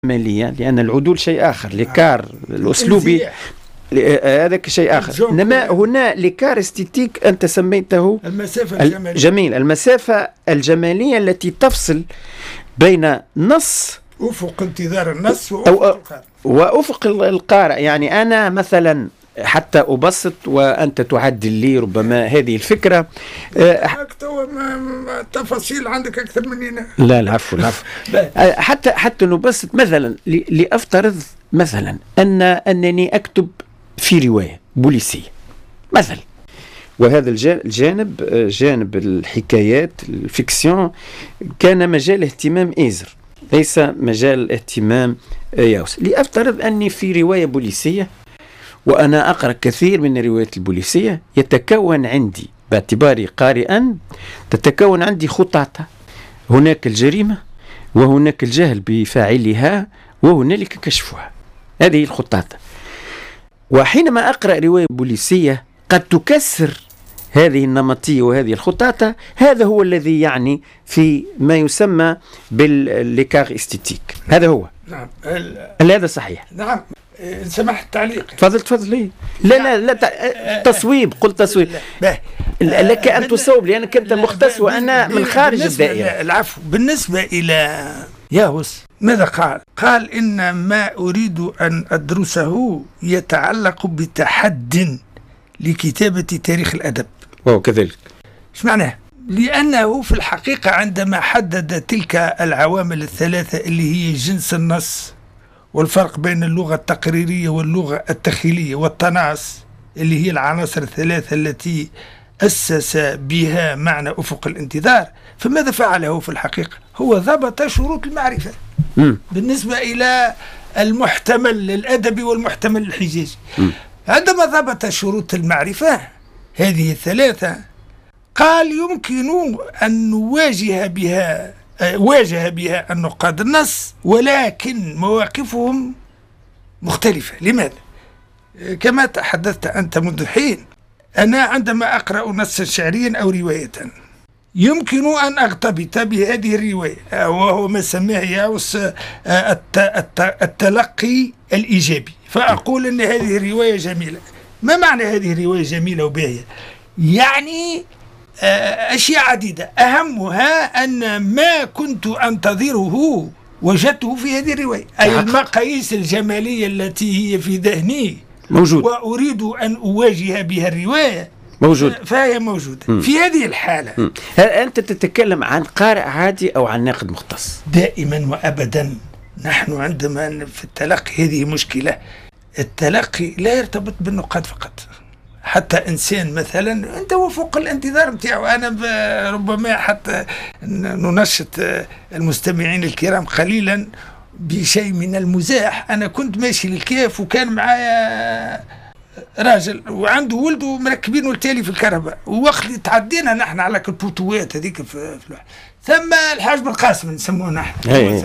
الجمالية، لأن العدول شيء آخر، ليكار الأسلوبي هذاك شيء آخر. إنما هنا ليكار استيتيك أنت سميته المسافة الجمالية. جميل، المسافة الجمالية التي تفصل بين نص أفق انتظار النص وأفق القارئ. يعني أنا مثلا حتى أبسط وأنت تعدل لي ربما هذه الفكرة. تفاصيل عندك أكثر مننا. لا العفو. حتى نبسط مثلا، لأفترض مثلا أنني أكتب في رواية بوليسية مثلا، وهذا الجانب جانب الحكايات الفيكسيون كان مجال اهتمام إيزر، ليس مجال اهتمام ياوس. لأفترض أني في رواية بوليسية، وأنا أقرأ كثير من الروايات البوليسية، يتكون عندي باعتباري قارئا تتكون عندي خطاطة، هناك الجريمة وهناك الجهل بفاعلها وهنالك كشفها، هذه الخطاطة. وحينما أقرأ رواية بوليسية قد تكسر هذه النمطية وهذه الخطاطة. هذا هو الذي يعني في ما يسمى بالليكار استيتيك. هذا هو. نعم. هذا صحيح. نعم. سمحت التعليق. تفضل لي. لا تصويب، قلت تصويب. لك أن تصوب لأنك أنت مختص وأنا من خارج الدائرة. العفو. بالنسبة إلى ياوس ماذا قال؟ قال إن ما أريد أن أدرسه يتعلق بتحد لكتابة تاريخ الأدب. وكذلك. إيش معناه؟ لأنه في الحقيقة عندما حدد تلك العوامل الثلاثة اللي هي جنس النص والفرق بين اللغة التقريرية واللغة التخيلية والتناص اللي هي العناصر الثلاثة التي أسس بها معنى أفق الانتظار، فماذا فعله في الحقيقة؟ هو ضبط شروط المعرفة بالنسبة إلى المحتمل الأدبي والمحتمل الحجازي. عندما ضبط شروط المعرفة هذه الثلاثة قال يمكن أن واجه بها النقاد النص، ولكن مواقفهم مختلفة. لماذا؟ كما تحدثت أنت منذ حين، أنا عندما أقرأ نصا شعريا أو رواية يمكن أن أغتبط بهذه الرواية، وهو ما سماه ياوس التلقي الإيجابي، فأقول أن هذه الرواية جميلة. ما معنى هذه الرواية جميلة وباهية؟ يعني أشياء عديدة، أهمها أن ما كنت أنتظره وجدته في هذه الرواية، أي المقاييس الجمالية التي هي في ذهني موجود وأريد أن أواجه بها الرواية موجود، فهي موجودة. في هذه الحالة هل أنت تتكلم عن قارئ عادي أو عن ناقد مختص؟ دائما وأبدا نحن عندما في التلقي هذه مشكلة. التلقي لا يرتبط بالنقاد فقط، حتى إنسان مثلا أنت وفوق الانتظار بتاعه. أنا ربما حتى ننشط المستمعين الكرام قليلا بشيء من المزاح. أنا كنت ماشي للكيف وكان معايا راجل وعنده ولده مركبين والتالي في الكهرباء، ووقت اللي تعدينا نحن على البوتوات هذيك في ثم الحاج بن قاسم نسموه نحن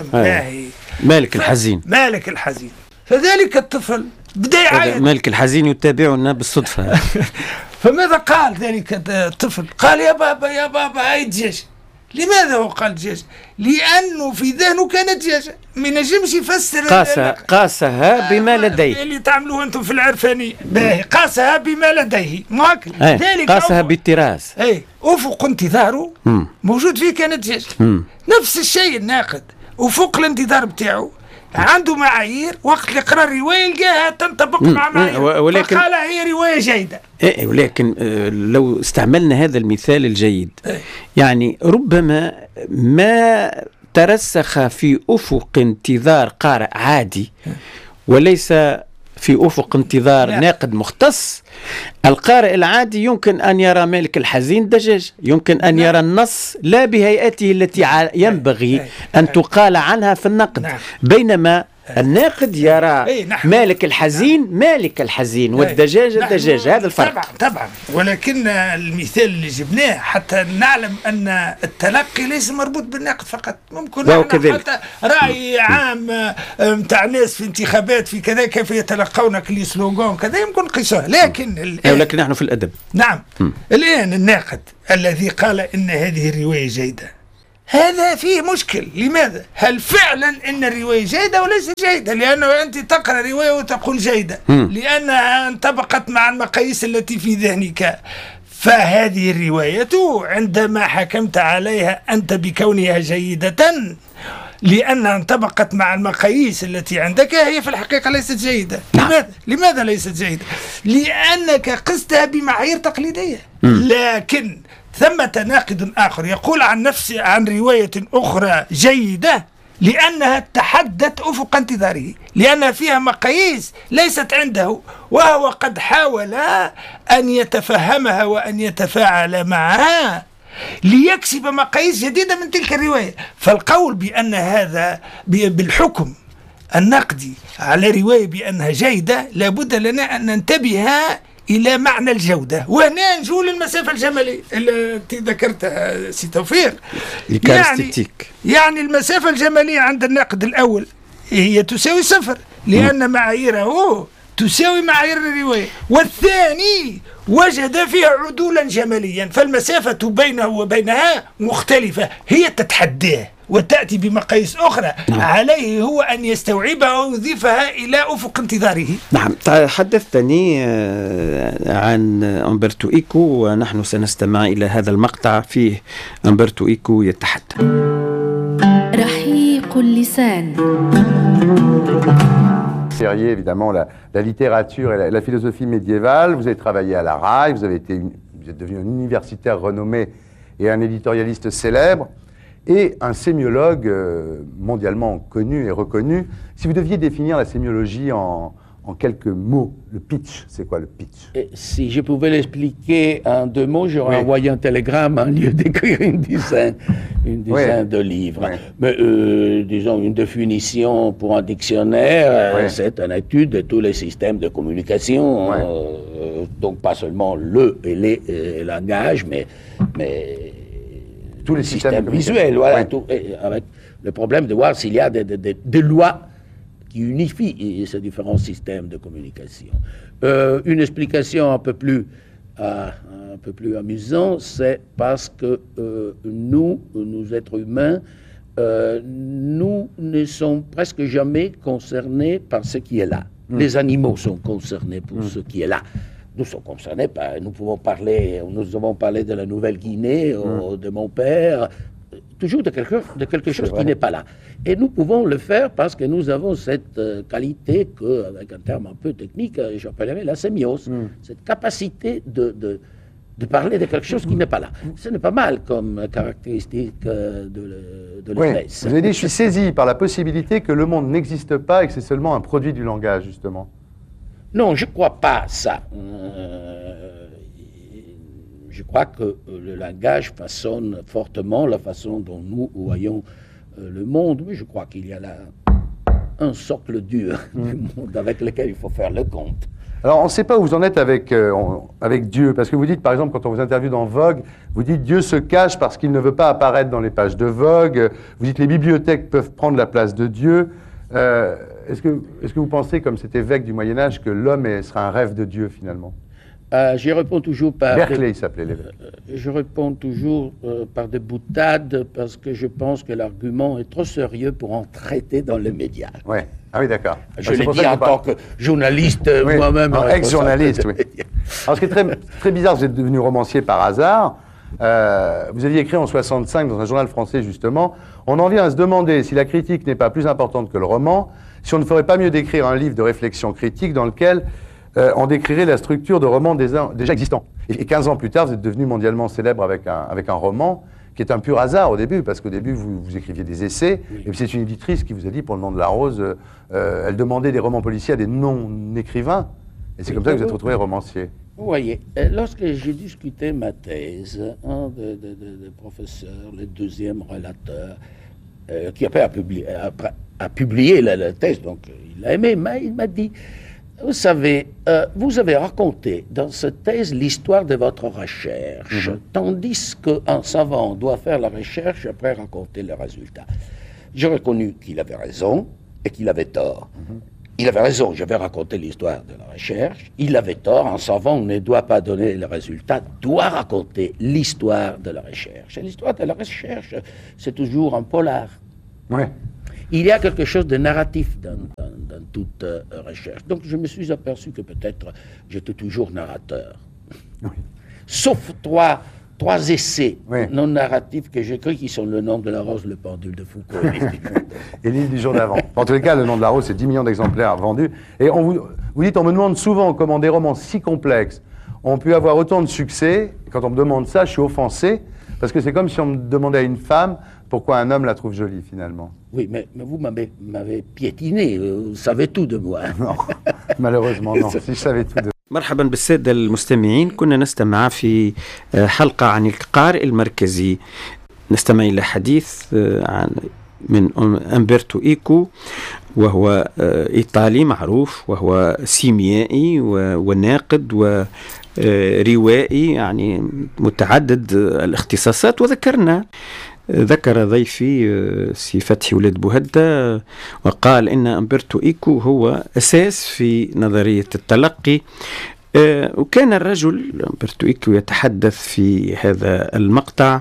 مالك الحزين. مالك الحزين. فذلك الطفل بدأ يعيط. مالك الحزين يتابعنا بالصدفة. فماذا قال ذلك الطفل؟ قال يا بابا هاي دجاج. لماذا هو قال دجاج؟ لأنه في ذهنه كانت دجاجة، ما نجمش يفسر. قاسها بما لديه، اللي تعملوه أنتم في العرفاني. قاسها بما لديه ماكل. ذلك قاسها بالتراث. أفق انتظاره موجود فيه كانت دجاج. نفس الشيء الناقد وفوق الانتظار بتاعه عنده معايير، وقت اللي يقرأ الرواية يلقاها تنطبق مع معايير، ولكن فقال هي رواية جيدة. ولكن لو استعملنا هذا المثال الجيد، يعني ربما ما ترسخ في أفق انتظار قارئ عادي وليس في أفق انتظار ناقد مختص. القارئ العادي يمكن أن يرى مالك الحزين دجاج، يمكن أن يرى النص لا بهيئته التي ينبغي أن تقال عنها في النقد، بينما الناقد يرى مالك الحزين والدجاج الدجاج. هذا الفرق طبعا. ولكن المثال اللي جبناه حتى نعلم أن التلقي ليس مربوط بالنقد فقط. ممكن حتى رأي عام متاع ناس في انتخابات في كذا كيف يتلقون كل سلوغان كذا يمكن قيسوه، لكن نحن في الأدب. نعم. الآن الناقد الذي قال إن هذه الرواية جيدة هذا فيه مشكل. لماذا؟ هل فعلا ان الروايه جيده وليست جيده؟ لانه انت تقرا روايه وتقول جيده لانها انطبقت مع المقاييس التي في ذهنك، فهذه الروايه عندما حكمت عليها انت بكونها جيده لأنها انطبقت مع المقاييس التي عندك، هي في الحقيقة ليست جيدة. لماذا ليست جيدة؟ لأنك قستها بمعايير تقليدية. لكن ثمة ناقد آخر يقول عن رواية أخرى جيدة لأنها تحدت أفق انتظاره، لأن فيها مقاييس ليست عنده، وهو قد حاول أن يتفهمها وأن يتفاعل معها ليكسب مقاييس جديدة من تلك الرواية. فالقول بأن هذا بالحكم النقدي على رواية بأنها جيدة لابد لنا أن ننتبه إلى معنى الجودة، وهنا نجول للمسافة الجمالية التي ذكرتها سي توفيق. يعني المسافة الجمالية عند الناقد الأول هي تساوي 0 لأن معاييره تساوي معايير الرواية، والثاني وجد فيها عدولا جماليا، فالمسافة بينه وبينها مختلفة، هي تتحداه وتأتي بمقاييس أخرى. عليه هو أن يستوعبها ويضيفها إلى أفق انتظاره. نعم، حدثتني عن أمبرتو إيكو، ونحن سنستمع إلى هذا المقطع فيه أمبرتو إيكو يتحدث. رحيق اللسان. Évidemment, la littérature et la philosophie médiévale. Vous avez travaillé à la RAI, vous êtes devenu un universitaire renommé et un éditorialiste célèbre et un sémiologue mondialement connu et reconnu. Si vous deviez définir la sémiologie en quelques mots, le pitch, c'est quoi le pitch? Et si je pouvais l'expliquer en 2 mots, j'aurais envoyé un télégramme en lieu d'écrire une dizaine de livres. Mais disons, une définition pour un dictionnaire, c'est une étude de tous les systèmes de communication, donc pas seulement le et les langages, mais tous les systèmes visuels, voilà, avec le problème de voir s'il y a des lois qui unifie ces différents systèmes de communication. Une explication un peu plus amusant, c'est parce que nous êtres humains, nous ne sommes presque jamais concernés par ce qui est là. Les animaux sont concernés pour ce qui est là. Nous sommes concernés par, nous avons parlé de la Nouvelle-Guinée, de mon père, toujours de quelque chose qui n'est pas là. Et nous pouvons le faire parce que nous avons cette qualité que, avec un terme un peu technique, j'appellerais la sémiose, cette capacité de parler de quelque chose qui n'est pas là. Ce n'est pas mal comme caractéristique de l'espèce. Vous avez dit, je suis saisi par la possibilité que le monde n'existe pas et que c'est seulement un produit du langage, justement. Non, je ne crois pas ça. Je crois que le langage façonne fortement la façon dont nous voyons le monde. Mais je crois qu'il y a là un socle dur du monde avec lequel il faut faire le compte. Alors, on ne sait pas où vous en êtes avec Dieu, parce que vous dites, par exemple, quand on vous interviewe dans Vogue, vous dites Dieu se cache parce qu'il ne veut pas apparaître dans les pages de Vogue. Vous dites les bibliothèques peuvent prendre la place de Dieu. Est-ce que vous pensez, comme cet évêque du Moyen-Âge, que l'homme sera un rêve de Dieu, finalement? Je réponds toujours par... Berkeley, il s'appelait l'évêque. Je réponds toujours par des boutades, parce que je pense que l'argument est trop sérieux pour en traiter dans les médias. Ouais. Ah oui, d'accord. Je l'ai dit en tant que journaliste moi-même. Ex-journaliste, oui. Alors, ce qui est très, très bizarre, vous êtes devenu romancier par hasard. Vous aviez écrit en 1965 dans un journal français, justement, on en vient à se demander si la critique n'est pas plus importante que le roman, si on ne ferait pas mieux d'écrire un livre de réflexion critique dans lequel on décrirait la structure de romans déjà existants. Et 15 ans plus tard, vous êtes devenu mondialement célèbre avec un roman qui est un pur hasard au début, parce qu'au début, vous écriviez des essais, et puis c'est une éditrice qui vous a dit, pour Le Nom de la Rose, elle demandait des romans policiers à des non-écrivains, et c'est comme ça que vous êtes retrouvé romancier. Vous voyez, lorsque j'ai discuté ma thèse, un des professeurs, le deuxième relateur, qui après a publié la thèse, donc il l'a aimé, mais il m'a dit, vous savez, vous avez raconté dans cette thèse l'histoire de votre recherche, tandis qu'un savant doit faire la recherche et après raconter le résultat. J'ai reconnu qu'il avait raison et qu'il avait tort. il avait raison, je vais raconter l'histoire de la recherche. Il avait tort, un savant ne doit pas donner le résultat, doit raconter l'histoire de la recherche. Et l'histoire de la recherche, c'est toujours un polar. Ouais. Il y a quelque chose de narratif dans toute recherche. Donc je me suis aperçu que peut-être j'étais toujours narrateur. Oui. Sauf trois essais Oui. non narratifs que j'écris qui sont Le nom de la rose, Le pendule de Foucault Et l'île du jour d'avant. En tous les cas, Le nom de la rose, c'est 10 millions d'exemplaires vendus. Et vous dites, on me demande souvent comment des romans si complexes ont pu avoir autant de succès. Et quand on me demande ça, je suis offensé, parce que c'est comme si on me demandait à une femme pourquoi un homme la trouve jolie, finalement. Oui, mais vous m'avez piétiné, vous savez tout de moi. Non, malheureusement, non. Si je savais tout de مرحبا بالسادة المستمعين. كنا نستمع في حلقة عن القارئ المركزي، نستمع إلى حديث من أمبرتو إيكو، وهو إيطالي معروف، وهو سيميائي وناقد وروائي، يعني متعدد الاختصاصات. ذكر ضيفي سي فتحي ولاد بوهدة وقال إن أمبرتو إيكو هو أساس في نظرية التلقي. وكان الرجل أمبرتو إيكو يتحدث في هذا المقطع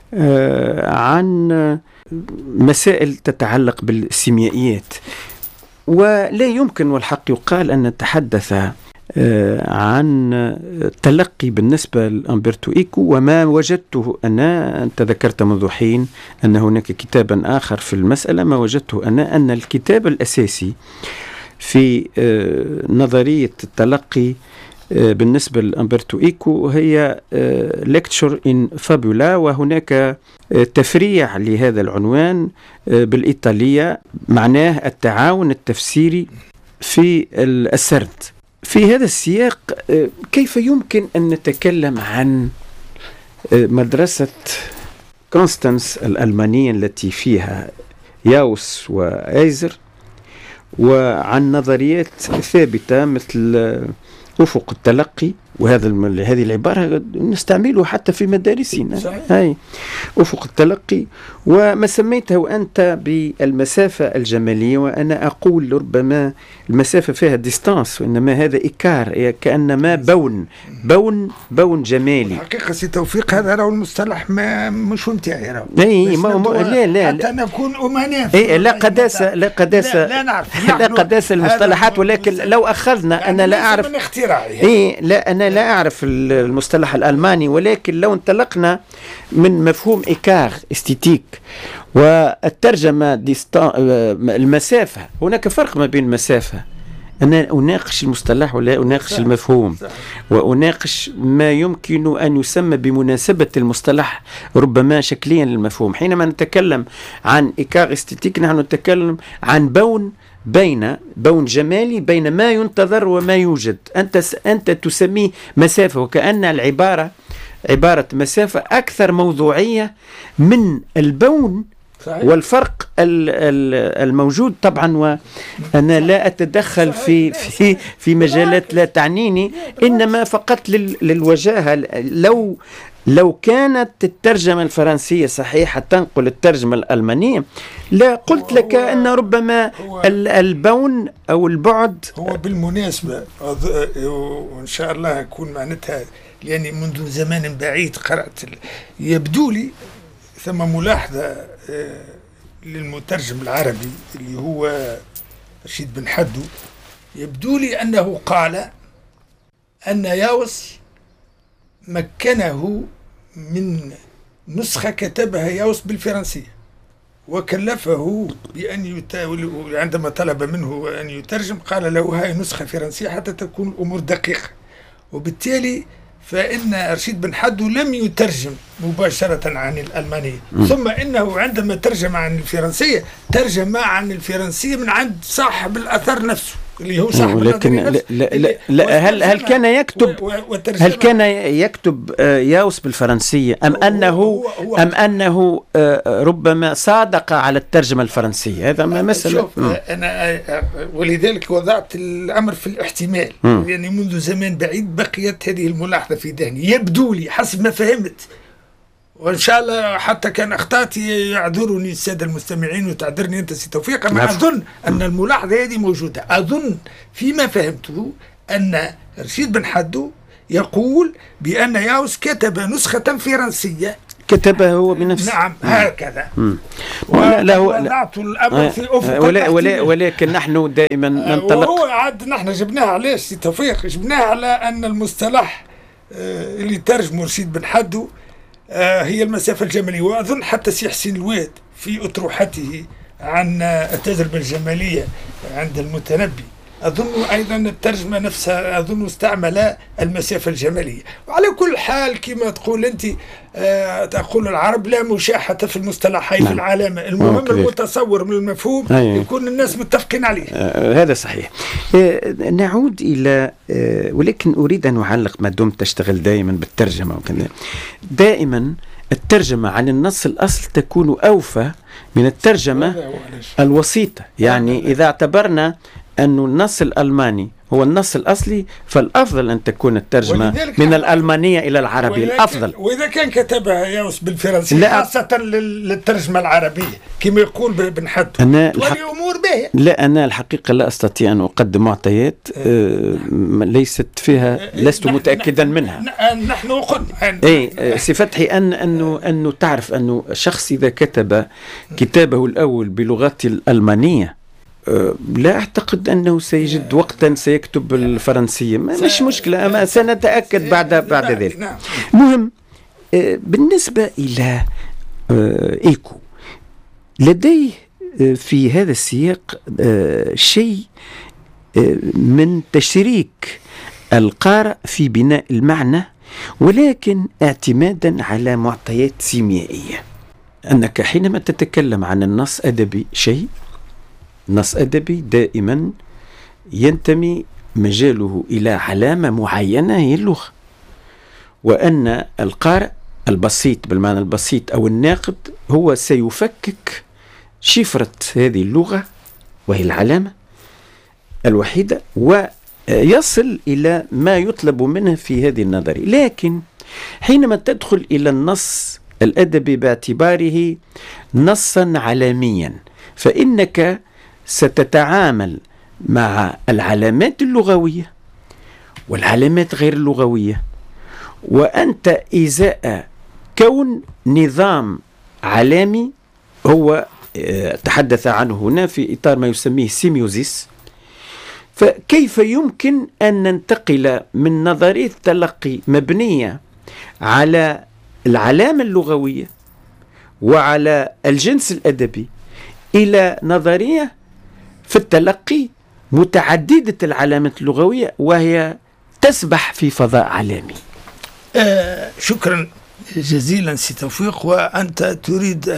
عن مسائل تتعلق بالسيميائيات، ولا يمكن والحق يقال أن نتحدث عن تلقي بالنسبة لأمبرتو إيكو وما وجدته أنا. أنت ذكرت منذ حين أن هناك كتابا آخر في المسألة. ما وجدته أنا أن الكتاب الأساسي في نظرية التلقي بالنسبة لأمبرتو إيكو هي Lecture in Fabula، وهناك تفريع لهذا العنوان بالإيطالية معناه التعاون التفسيري في السرد. في هذا السياق كيف يمكن أن نتكلم عن مدرسة كونستانس الألمانية التي فيها ياوس وآيزر، وعن نظريات ثابتة مثل أفق التلقي، هذه العبارة نستعملها حتى في مدارسنا، هاي أفق التلقي، وما سميته أنت بالمسافة الجمالية، وأنا أقول ربما المسافة فيها ديستانس، وإنما هذا إيكار، كأنما بون جمالي. حقيقة سي توفيق هذا راه المصطلح مش ممتع راه. لا حتى نكون أمناء. لا قداسة المصطلحات، ولكن لو أخذنا أنا لا أعرف أنا لا أعرف المصطلح الألماني، ولكن لو انطلقنا من مفهوم إيكار استيتيك والترجمة المسافة، هناك فرق ما بين المسافة. أنا أناقش المصطلح ولا أناقش المفهوم، وأناقش ما يمكن أن يسمى بمناسبة المصطلح ربما شكليا للمفهوم. حينما نتكلم عن إيكار استيتيك نحن نتكلم عن بون جمالي بين ما ينتظر وما يوجد. أنت تسميه مسافة، وكأن عبارة مسافة أكثر موضوعية من البون. صحيح. والفرق الموجود طبعا، وأنا لا أتدخل في مجالات لا تعنيني، إنما فقط للوجاهة. لو كانت الترجمة الفرنسية صحيحة تنقل الترجمة الألمانية، لا قلت لك أن ربما البون أو البعد. هو بالمناسبة وإن شاء الله يكون معناتها، لأني منذ زمان بعيد قرأت، يبدو لي ثم ملاحظة للمترجم العربي اللي هو رشيد بن حدو، يبدو لي أنه قال أن ياوس مكنه من نسخة كتبها ياوس بالفرنسية، وكلفه بأن عندما طلب منه أن يترجم قال له هاي نسخة فرنسية حتى تكون الأمور دقيقة. وبالتالي فإن رشيد بن حدو لم يترجم مباشرة عن الألمانية، ثم إنه عندما ترجم عن الفرنسية ترجم عن الفرنسية من عند صاحب الأثر نفسه اللي هو صاحب الأثر. هل كان يكتب ياوس بالفرنسية أم أنه ربما صادق على الترجمة الفرنسية؟ هذا مسألة. أنا ولذلك وضعت الأمر في الاحتمال، يعني منذ زمان بعيد بقيت هذه الملاحظة في ذهني. يبدو لي حسب ما فهمت، وان شاء الله حتى كان اخطات يعذرني الساده المستمعين وتعذرني انت سي توفيق. انا اظن ان الملاحظه هذه موجوده. اظن فيما فهمته ان رشيد بن حدو يقول بان ياوس كتب نسخه فرنسيه كتبها هو بنفسه. نعم هكذا. وضعت الامر في افق ولكن نحن دائما ننطلق. وهو عاد نحن جبناها علاش سي توفيق؟ جبناها على ان المصطلح اللي ترجمه رشيد بن حدو هي المسافة الجمالية. وأظن حتى سي حسين الواد في أطروحته عن التجربة الجمالية عند المتنبي أظن أيضا الترجمة نفسها أظن استعمل المسافة الجمالية. وعلى كل حال كما تقول أنت تقول العرب لا مشاحة في المصطلحين في العلامة. المهم المتصور من المفهوم يكون الناس متفقين عليه. هذا صحيح. نعود إلى ولكن أريد أن أعلق ما دمت تشتغل دائما بالترجمة وكذا. دائما الترجمة عن النص الأصل تكون أوفى من الترجمة الوسيطة. يعني إذا اعتبرنا أن النص الألماني هو النص الأصلي فالأفضل أن تكون الترجمة من الألمانية إلى العربية الأفضل. وإذا كان كتبها ياوس بالفرنسية خاصة للترجمة العربية كما يقول بن حدو والأمور به. لا أنا الحقيقة لا أستطيع أن أقدم معطيات ليست فيها لست متأكدا منها. نحن قلنا سي فتحي أنه تعرف أنه شخص إذا كتب كتابه الأول بلغة الألمانية لا أعتقد أنه سيجد وقتا سيكتب بالفرنسية. مش مشكلة أما سنتأكد بعد ذلك. مهم بالنسبة إلى إيكو لديه في هذا السياق شيء من تشريك القارئ في بناء المعنى ولكن اعتمادا على معطيات سيميائية. أنك حينما تتكلم عن النص أدبي شيء نص أدبي دائما ينتمي مجاله إلى علامة معينة هي اللغة. وأن القارئ البسيط بالمعنى البسيط أو الناقد هو سيفكك شفرة هذه اللغة وهي العلامة الوحيدة ويصل إلى ما يطلب منه في هذه النظرية. لكن حينما تدخل إلى النص الأدبي باعتباره نصا علاميا فإنك ستتعامل مع العلامات اللغوية والعلامات غير اللغوية. وأنت إزاء كون نظام علامي هو تحدث عنه هنا في إطار ما يسميه سيميوزيس. فكيف يمكن أن ننتقل من نظرية تلقي مبنية على العلامة اللغوية وعلى الجنس الأدبي إلى نظرية في التلقي متعددة العلامات اللغوية وهي تسبح في فضاء عالمي؟ شكرا جزيلا سي توفيق. وأنت تريد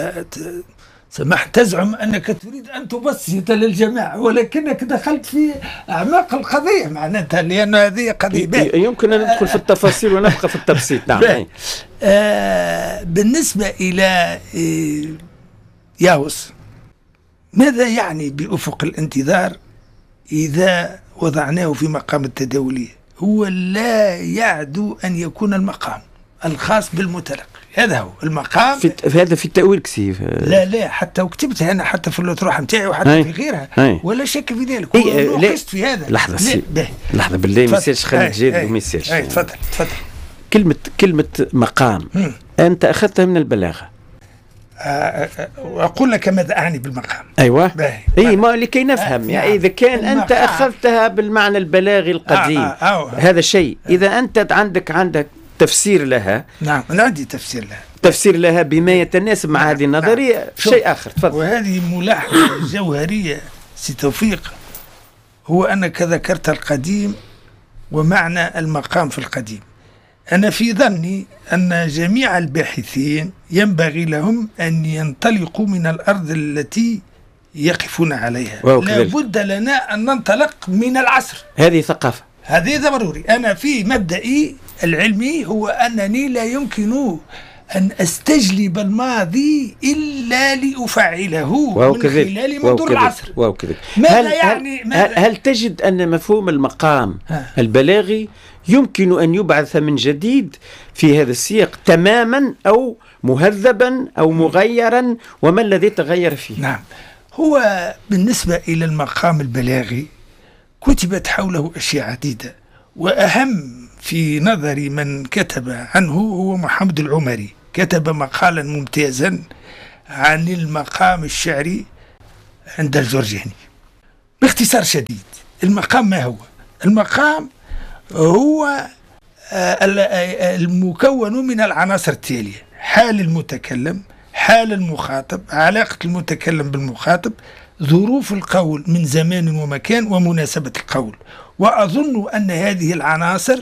تزعم أنك تريد أن تبسط للجماعة ولكنك دخلت في أعماق القضية معناتها لأن هذه قضية يمكن أن ندخل في التفاصيل ونبقى في التبسيط. نعم. بالنسبة إلى ياوس ماذا يعني بأفق الانتظار إذا وضعناه في مقام التداولية؟ هو لا يعدو أن يكون المقام الخاص بالمتلقي. هذا هو المقام هذا في التأويل كسيف. لا حتى وكتبتها أنا حتى في الأطروحة نتاعي وحتى في غيرها ولا شك في ذلك. لاحظت في هذا لحظة بالله ما يسالش خليك جاد وما يسالش. تفضل. كلمة مقام أنت أخذتها من البلاغة. أقول لك ماذا أعني بالمقام. أيوة ما لكي نفهم يعني إذا كان أنت أخذتها بالمعنى البلاغي القديم هذا شيء. إذا أنت عندك تفسير لها. نعم أنا عندي تفسير لها بما يتناسب مع هذه النظرية شيء آخر. تفضل. وهذه ملاحظة جوهرية سي توفيق هو أنك ذكرت القديم ومعنى المقام في القديم. أنا في ظني أن جميع الباحثين ينبغي لهم أن ينطلقوا من الأرض التي يقفون عليها. لا بد لنا أن ننطلق من العصر. هذه ثقافة. هذه ضروري. أنا في مبدئي العلمي هو أنني لا يمكن أن أستجلب الماضي إلا لأفعله من خلال منظور العصر. هل تجد أن مفهوم المقام البلاغي يمكن أن يبعث من جديد في هذا السياق تماما أو مهذبا أو مغيرا، وما الذي تغير فيه؟ نعم، هو بالنسبة إلى المقام البلاغي كتبت حوله أشياء عديدة، وأهم في نظري من كتب عنه هو محمد العمري. كتب مقالا ممتازا عن المقام الشعري عند الجرجاني. باختصار شديد، المقام ما هو؟ المقام هو المكون من العناصر التالية: حال المتكلم، حال المخاطب، علاقة المتكلم بالمخاطب، ظروف القول من زمان ومكان، ومناسبة القول. وأظن أن هذه العناصر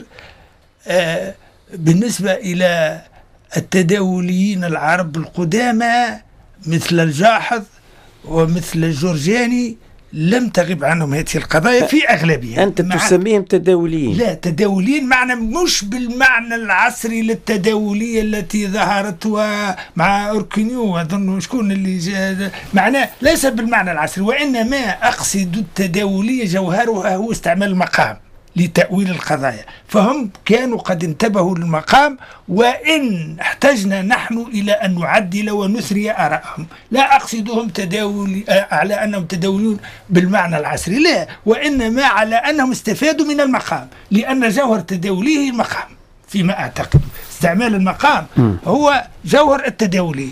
بالنسبة إلى التداوليين العرب القدامى مثل الجاحظ ومثل الجرجاني لم تغب عنهم هذه القضايا في أغلبها. أنت تسميهم تداوليين؟ لا، تداوليين معنى مش بالمعنى العصري للتداولية التي ظهرت مع أوركنيو، أظن شكون اللي معناه ليس بالمعنى العصري، وإنما أقصد التداولية جوهرها هو استعمال المقام لتأويل القضايا. فهم كانوا قد انتبهوا للمقام، وإن احتجنا نحن إلى أن نعدل ونثري آراءهم. لا أقصدهم على أنهم تداولون بالمعنى العصري، لا، وإنما على أنهم استفادوا من المقام، لأن جوهر تداوليه المقام فيما أعتقد. استعمال المقام هو جوهر التداولي.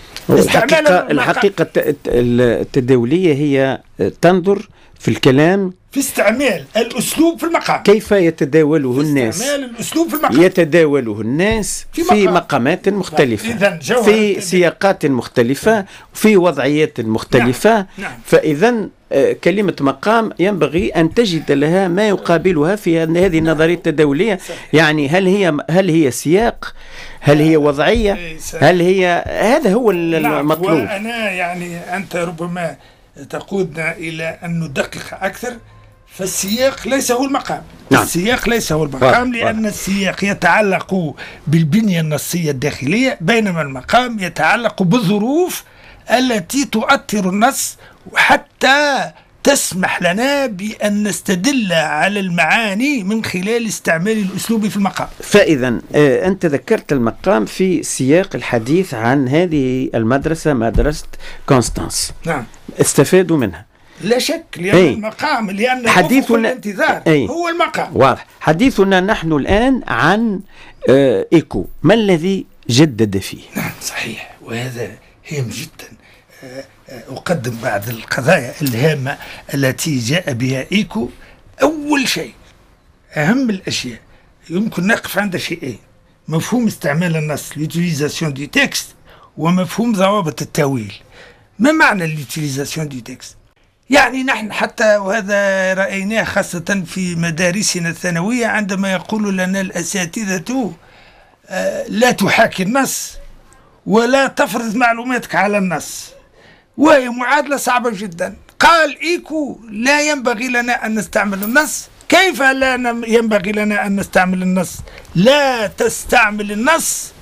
الحقيقة التداولية هي تنظر في الكلام في استعمال الأسلوب في المقام، كيف يتداوله الناس، استعمال الأسلوب في المقام، يتداوله الناس في مقامات مختلفة، في سياقات مختلفة، في وضعيات مختلفة. نعم. فإذا كلمة مقام ينبغي أن تجد لها ما يقابلها في هذه النظرية التداولية. يعني هل هي سياق؟ هل هي وضعية؟ هل هي هذا هو المطلوب؟ وأنا يعني أنت ربما تقودنا إلى أن ندقق أكثر، فالسياق ليس هو المقام. نعم. السياق ليس هو المقام، لأن السياق يتعلق بالبنية النصية الداخلية، بينما المقام يتعلق بالظروف التي تؤثر النص حتى تسمح لنا بأن نستدل على المعاني من خلال استعمال الأسلوب في المقام. فإذا أنت ذكرت المقام في سياق الحديث عن هذه المدرسة، مدرسة كونستانس. نعم. استفادوا منها لا شك، لأن المقام، لأن حديثنا الانتظار هو المقام. واضح. حديثنا نحن الآن عن إيكو، ما الذي جدد فيه؟ نعم صحيح، وهذا هام جدا. أقدم بعض القضايا الهامة التي جاء بها إيكو. أول شيء، أهم الأشياء، يمكن نقف عند شيئين: مفهوم استعمال النص l'utilisation du texte، ومفهوم ضوابط التأويل. ما معنى l'utilisation du texte؟ يعني نحن حتى، وهذا رأيناه خاصة في مدارسنا الثانوية، عندما يقول لنا الأساتذة لا تحاكي النص ولا تفرض معلوماتك على النص، وهي معادلة صعبة جدا. قال إيكو: لا ينبغي لنا أن نستعمل النص. كيف لا ينبغي لنا أن نستعمل النص؟ لا تستعمل النص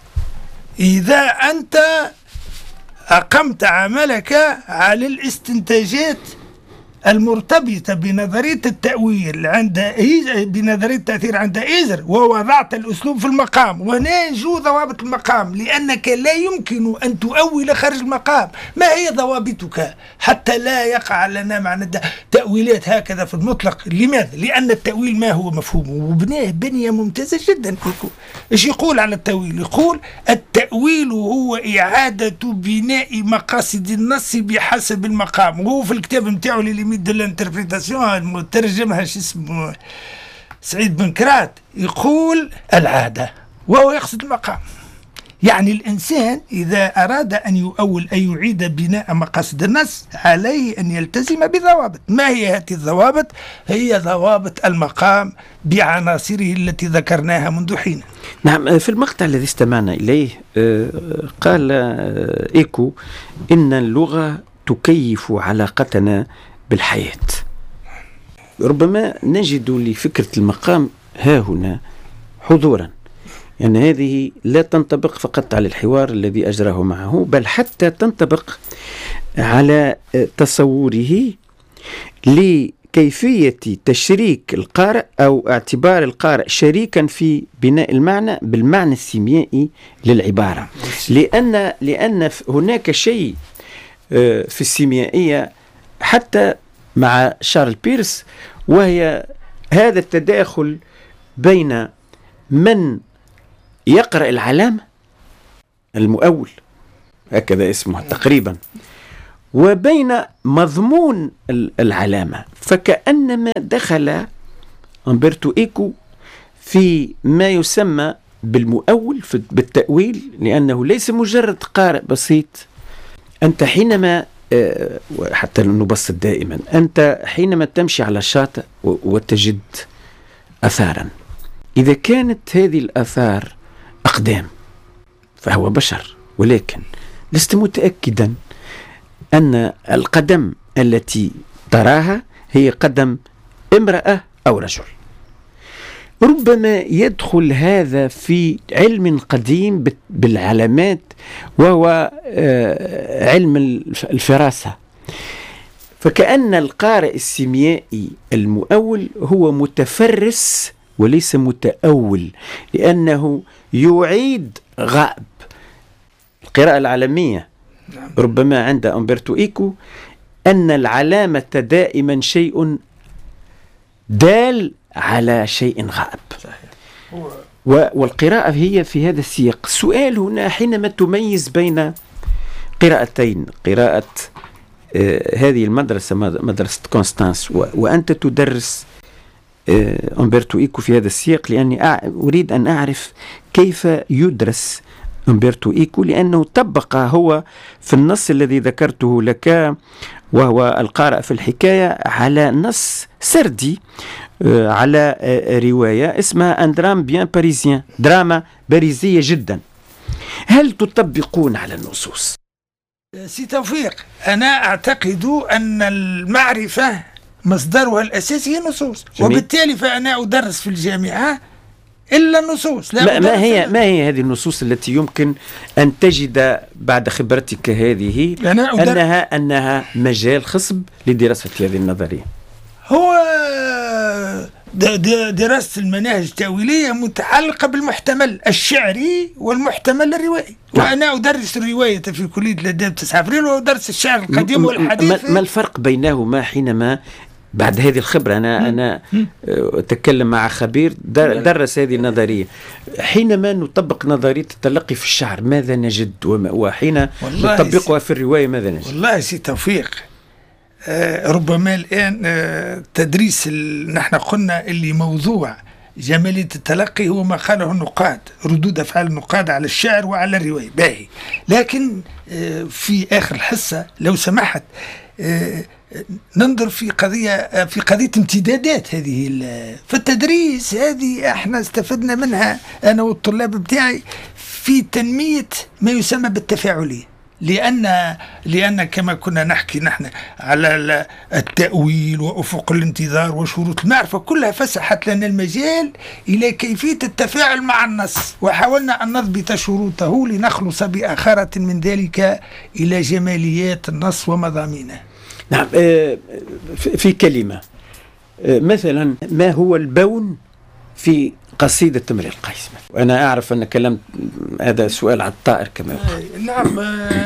إذا أنت أقمت عملك على الاستنتاجات المرتبطة بنظرية التأويل بنظرية التأثير عند إيزر، ووضعت الأسلوب في المقام. وهنا يجو ضوابط المقام، لأنك لا يمكن أن تؤول خارج المقام. ما هي ضوابطك حتى لا يقع لنا معنى تأويلات هكذا في المطلق؟ لماذا؟ لأن التأويل ما هو مفهومه، وبناه بنية ممتازة جدا. إيش يقول على التأويل؟ يقول: التأويل هو إعادة بناء مقاصد النص بحسب المقام. وهو في الكتاب متاعه ليميت دو لانتربريتاسيون، مترجمها شو اسمه سعيد بن كرات، يقول العادة، وهو يقصد المقام. يعني الإنسان إذا أراد أن يؤول أي يعيد بناء مقاصد النص عليه أن يلتزم بضوابط. ما هي هذه الضوابط؟ هي ضوابط المقام بعناصره التي ذكرناها منذ حين. نعم. في المقطع الذي استمعنا إليه قال إيكو إن اللغة تكيف علاقتنا بالحياة. ربما نجد لفكرة المقام ها هنا حضورا، يعني هذه لا تنطبق فقط على الحوار الذي أجراه معه، بل حتى تنطبق على تصوره كيفية تشريك القارئ أو اعتبار القارئ شريكا في بناء المعنى بالمعنى السيميائي للعبارة، لأن هناك شيء في السيميائية حتى مع شارل بيرس، وهي هذا التداخل بين من يقرأ العلامة المؤول، هكذا اسمه تقريبا، وبين مضمون العلامة. فكأنما دخل أمبرتو إيكو في ما يسمى بالمؤول بالتأويل، لأنه ليس مجرد قارئ بسيط. أنت حينما حتى نبسط دائما، أنت حينما تمشي على الشاطئ وتجد أثارا، إذا كانت هذه الآثار أقدام فهو بشر، ولكن لست متأكدا أن القدم التي تراها هي قدم امرأة أو رجل. ربما يدخل هذا في علم قديم بالعلامات، وهو علم الفراسة. فكأن القارئ السيميائي المؤول هو متفرس وليس متأول، لأنه يعيد غائب. القراءة العالمية ربما عند أمبرتو إيكو أن العلامة دائما شيء دال على شيء غائب، والقراءة هي في هذا السياق. السؤال هنا حينما تميز بين قراءتين، قراءة هذه المدرسة مدرسة كونستانس، وأنت تدرس أمبرتو إيكو في هذا السياق، لأني أريد أن أعرف كيف يدرس أمبرتو إيكو، لأنه طبق هو في النص الذي ذكرته لك، وهو القارئ في الحكاية، على نص سردي، على رواية اسمها أن درام بيان باريزيان، دراما باريزية جدا. هل تطبقون على النصوص؟ سي توفيق، أنا أعتقد أن المعرفة مصدرها الأساسي هي النصوص، وبالتالي فأنا أدرس في الجامعة إلا النصوص. ما هي هذه النصوص التي يمكن أن تجد بعد خبرتك هذه أنها مجال خصب لدراسة هذه النظرية؟ هو دراسة المناهج التأويلية متعلقة بالمحتمل الشعري والمحتمل الروائي، وأنا أدرس الرواية في كلية الآداب 9 أبريل، وأدرس الشعر القديم والحديث. ما الفرق بينهما حينما بعد هذه الخبرة أنا أتكلم مع خبير درس هذه النظرية، حينما نطبق نظرية التلقي في الشعر ماذا نجد، وحين نطبقها في الرواية ماذا نجد؟ والله سي توفيق، ربما الآن تدريس نحن قلنا اللي موضوع جمالية التلقي هو ما قاله النقاد، ردود أفعال النقاد على الشعر وعلى الرواية باهي. لكن في آخر الحصة لو سمحت ننظر في قضية امتدادات هذه في التدريس. هذه احنا استفدنا منها أنا والطلاب بتاعي في تنمية ما يسمى بالتفاعلية، لأن كما كنا نحكي نحن على التأويل وأفق الانتظار وشروط المعرفة، كلها فسحت لنا المجال إلى كيفية التفاعل مع النص، وحاولنا أن نضبط شروطه لنخلص بآخرة من ذلك إلى جماليات النص ومضامينه. نعم، في كلمة مثلا، ما هو البون في قصيدة امرئ القيس؟ وأنا أعرف أن كلام هذا سؤال على الطائر كما يقول. نعم،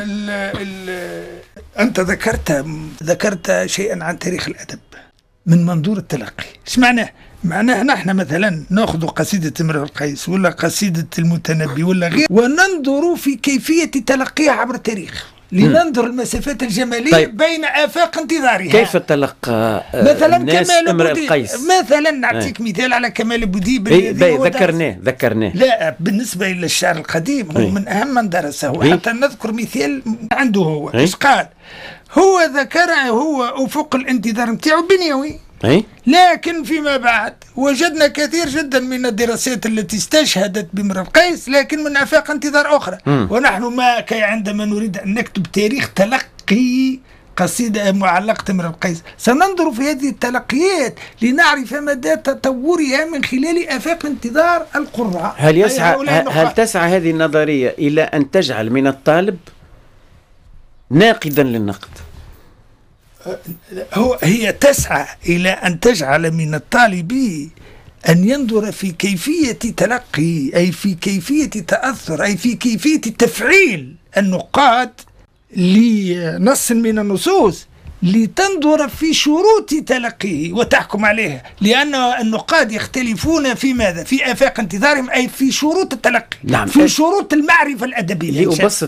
أنت ذكرت شيئا عن تاريخ الأدب من منظور التلقي. إيش معناه؟ معناه نحن مثلا نأخذ قصيدة امرئ القيس ولا قصيدة المتنبي ولا غير، وننظر في كيفية تلقيها عبر التاريخ، لننظر المسافات الجمالية. طيب، بين آفاق انتظارها. كيف تلقى مثلا الناس امرئ القيس؟ مثلا نعطيك مثال على كمال بوديب. ذكرناه. لا، بالنسبة إلى الشعر القديم هو من أهم من درسه. حتى نذكر مثال عنده هو. إيش قال؟ هو ذكره هو أفق الانتظار متاعه بنيوي، لكن فيما بعد وجدنا كثير جدا من الدراسات التي استشهدت بامرئ القيس لكن من آفاق انتظار أخرى. ونحن عندما نريد أن نكتب تاريخ تلقي قصيدة معلقة امرئ القيس سننظر في هذه التلقيات لنعرف مدى تطورها من خلال آفاق انتظار القراء. هل تسعى هذه النظرية إلى أن تجعل من الطالب ناقدا للنقد؟ هي تسعى إلى أن تجعل من الطالب أن ينظر في كيفية تلقي، أي في كيفية تأثر، أي في كيفية تفعيل النقاد لنص من النصوص، لتنظر في شروط تلقيه وتحكم عليها، لأن النقاد يختلفون في ماذا؟ في آفاق انتظارهم، أي في شروط التلقي. نعم. في شروط المعرفة الأدبية.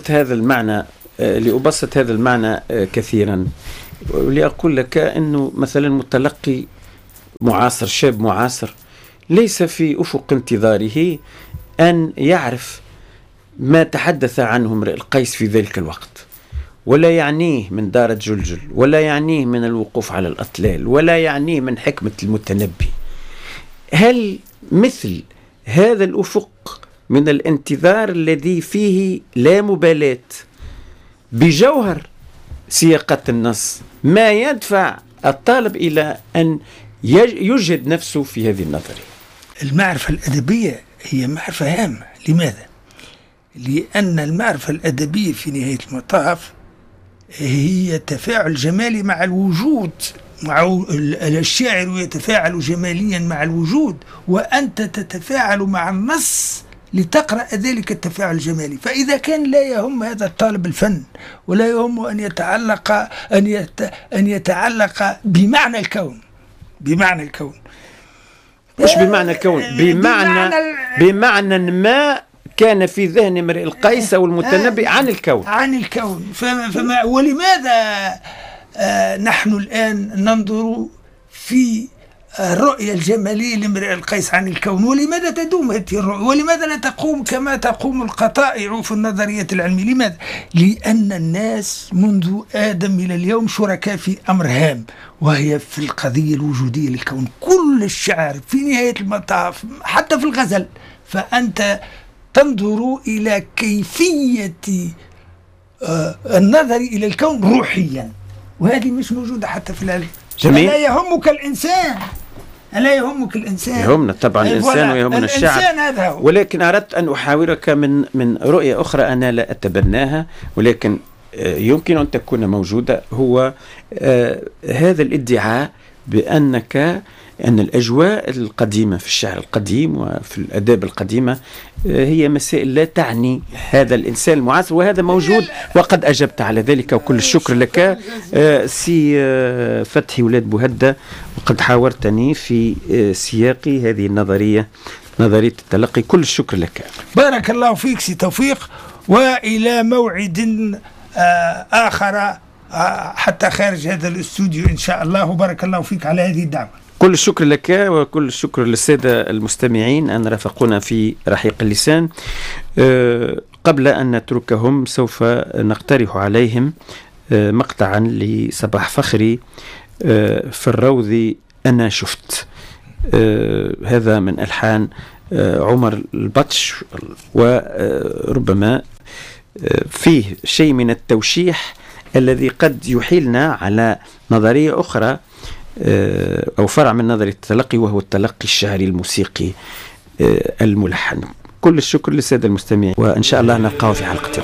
لأبسط هذا المعنى كثيرا، ولأقول لك أنه مثلا متلقي معاصر، شاب معاصر، ليس في أفق انتظاره أن يعرف ما تحدث عنه امرئ القيس في ذلك الوقت، ولا يعنيه من دارة جلجل، ولا يعنيه من الوقوف على الأطلال، ولا يعنيه من حكمة المتنبي. هل مثل هذا الأفق من الانتظار الذي فيه لا مبالاة بجوهر سياقات النص ما يدفع الطالب إلى أن يجهد نفسه في هذه النظرية؟ المعرفة الأدبية هي معرفة هامة. لماذا؟ لأن المعرفة الأدبية في نهاية المطاف هي تفاعل جمالي مع الوجود، مع الشاعر يتفاعل جماليا مع الوجود، وأنت تتفاعل مع النص لتقرأ ذلك التفاعل الجمالي. فإذا كان لا يهم هذا الطالب الفن، ولا يهم أن يتعلق بمعنى الكون، مش بمعنى الكون، بمعنى ما كان في ذهن امرئ القيس والمتنبي عن الكون. ولماذا نحن الآن ننظر في الرؤية الجمالية لامرئ القيس عن الكون؟ ولماذا تدوم هذه الرؤية؟ ولماذا لا تقوم كما تقوم القطائع في النظرية العلمية؟ لماذا؟ لأن الناس منذ آدم إلى اليوم شركاء في أمر هام، وهي في القضية الوجودية للكون. كل الشعر في نهاية المطاف حتى في الغزل، فأنت تنظر إلى كيفية النظر إلى الكون روحيا، وهذه مش موجودة حتى في العلم. جميل. ألا يهمك الإنسان؟ يهمنا طبعا الإنسان ويهمنا الشعب، ولكن أردت أن أحاورك من رؤية أخرى أنا لا أتبناها، ولكن يمكن أن تكون موجودة. هو هذا الادعاء أن الأجواء القديمة في الشعر القديم وفي الأداب القديمة هي مسائل لا تعني هذا الإنسان المعاصر، وهذا موجود وقد أجبت على ذلك، وكل الشكر لك سي فتحي ولاد بوهدة، وقد حاورتني في سياق هذه النظرية، نظرية التلقي. كل الشكر لك. بارك الله فيك سي توفيق، وإلى موعد آخر حتى خارج هذا الاستوديو إن شاء الله، وبارك الله فيك على هذه الدعوة. كل الشكر لك، وكل الشكر للسادة المستمعين أن رافقونا في رحيق اللسان. قبل أن نتركهم سوف نقترح عليهم مقطعا لصباح فخري في الروض أنا شفت. هذا من ألحان عمر البطش، وربما فيه شيء من التوشيح الذي قد يحيلنا على نظرية أخرى أو فرع من نظرية التلقي، وهو التلقي الشعري الموسيقي الملحن. كل الشكر للسادة المستمعين، وإن شاء الله نلقاه في حلقة